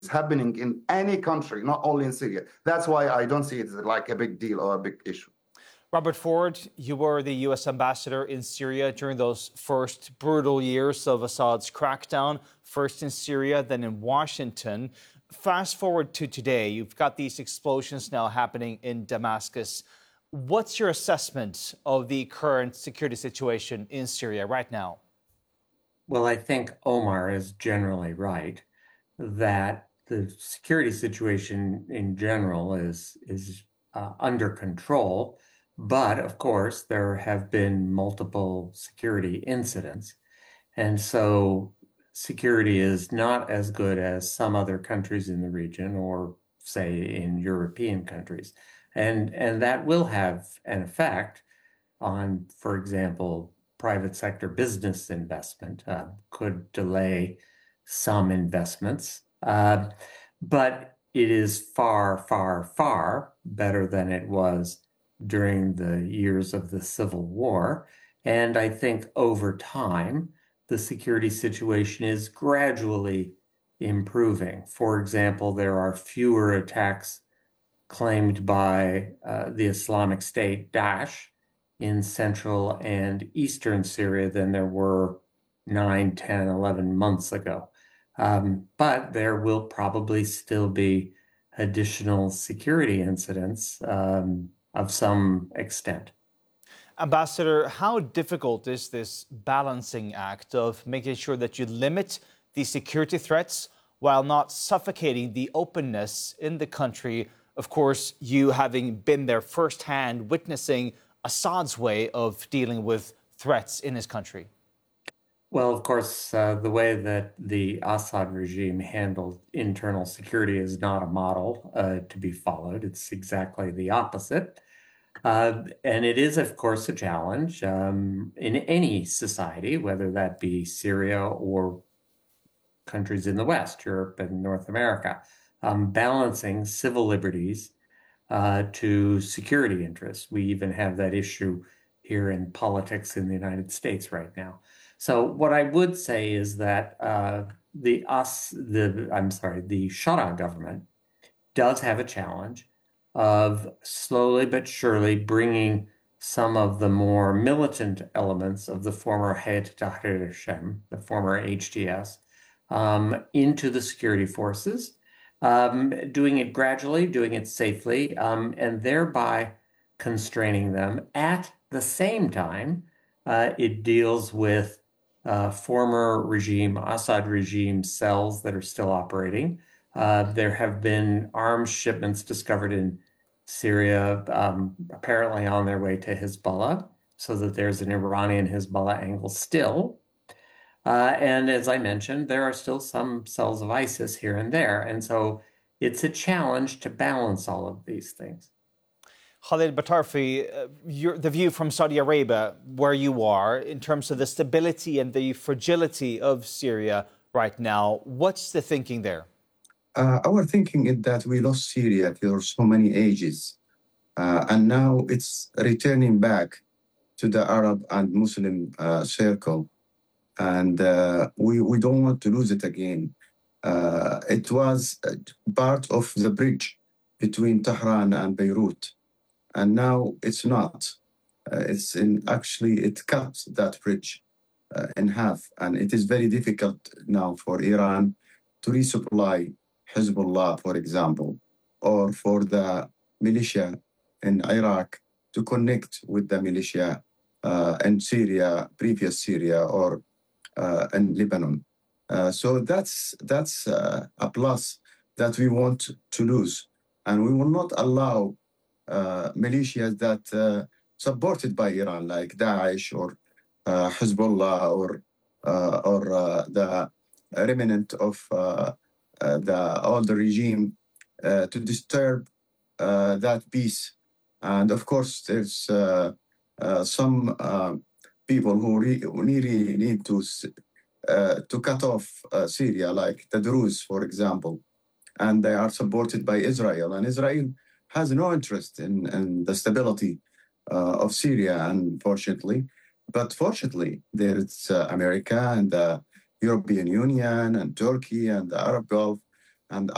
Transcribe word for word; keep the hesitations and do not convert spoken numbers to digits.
happening in any country, not only in Syria. That's why I don't see it as like a big deal or a big issue. Robert Ford, you were the U S ambassador in Syria during those first brutal years of Assad's crackdown, first in Syria, then in Washington. Fast forward to today, you've got these explosions now happening in Damascus. What's your assessment of the current security situation in Syria right now? Well, I think Omar is generally right that the security situation in general is, is uh, under control. But of course, there have been multiple security incidents. And so security is not as good as some other countries in the region or, say, in European countries. And, and that will have an effect on, for example, private sector business investment, uh, could delay some investments. Uh, but it is far, far, far better than it was during the years of the Civil War. And I think over time, the security situation is gradually improving. For example, there are fewer attacks claimed by uh, the Islamic State, Daesh, in central and eastern Syria than there were nine, ten, eleven months ago. Um, but there will probably still be additional security incidents um, of some extent. Ambassador, how difficult is this balancing act of making sure that you limit the security threats while not suffocating the openness in the country? Of course, you having been there firsthand, witnessing Assad's way of dealing with threats in his country. Well, of course, uh, the way that the Assad regime handled internal security is not a model uh, to be followed. It's exactly the opposite. Uh, and it is, of course, a challenge um, in any society, whether that be Syria or countries in the West, Europe and North America, um, balancing civil liberties uh, to security interests. We even have that issue here in politics in the United States right now. So what I would say is that uh, the us the I'm sorry the Shara government does have a challenge of slowly but surely bringing some of the more militant elements of the former Hayat Tahrir al-Sham, the former H T S, um, into the security forces, um, doing it gradually, doing it safely, um, and thereby constraining them. At the same time, uh, it deals with uh, former regime, Assad regime cells that are still operating. Uh, there have been arms shipments discovered in Syria, um, apparently on their way to Hezbollah, so that there's an Iranian Hezbollah angle still. Uh, and as I mentioned, there are still some cells of ISIS here and there. And so it's a challenge to balance all of these things. Khalid Batarfi, uh, your, the view from Saudi Arabia, where you are, in terms of the stability and the fragility of Syria right now, what's the thinking there? Uh, our thinking is that we lost Syria for so many ages, uh, and now it's returning back to the Arab and Muslim uh, circle, and uh, we, we don't want to lose it again. Uh, it was part of the bridge between Tehran and Beirut, and now it's not. Uh, it's in actually, it cut that bridge uh, in half, and it is very difficult now for Iran to resupply Hezbollah, for example, or for the militia in Iraq to connect with the militia uh, in Syria, previous Syria, or uh, in Lebanon. Uh, so that's that's uh, a plus that we want to lose, and we will not allow uh, militias that uh, supported by Iran, like Daesh or uh, Hezbollah or uh, or uh, the remnant of uh, uh, the older regime uh, to disturb uh, that peace. And of course, there's uh, uh, some uh, people who re- really need to uh, to cut off uh, Syria, like the Druze, for example, and they are supported by Israel. And Israel has no interest in, in the stability uh, of Syria, unfortunately. But fortunately, there's uh, America and the European Union and Turkey and the Arab Gulf and